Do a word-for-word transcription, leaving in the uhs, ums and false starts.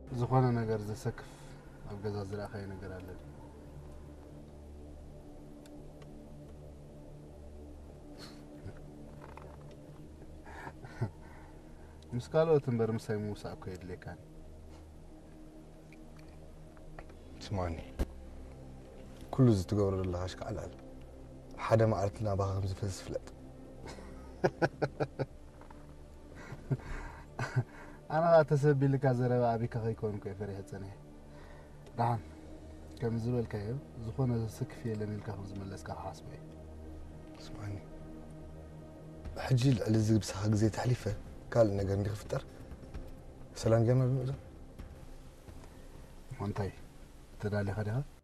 زخونا نجار زي سقف أو جزاز الأخير نجار على مسكالو تنبر مساي موسى أكيد لي كان اسمعني كل زي تقول الله عشق على العلم حدا ما عرفت لنا باخذ مزفز فلت أنا أتسبب لك هذا أبيك خيكون كيف فريحة سنة نعم كم زول كيف زخونا سقف يلني لك خبز ملس كحاسبي اسمعني حجي على زي بسحق زي تحليفه قال نقدر نخفتر سلام جمال بمزه وانتي تدالي خدها